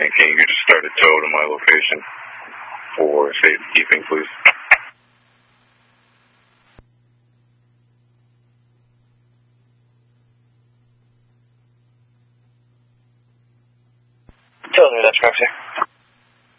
And can you just start a tow to my location for safekeeping, please? Tell me that's Roxy.